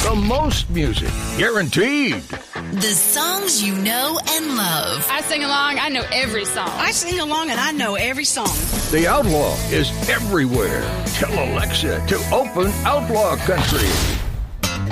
The most music, guaranteed. The songs you know and love. I sing along, I know every song. I sing along and I know every song. The Outlaw is everywhere. Tell Alexa to open Outlaw Country.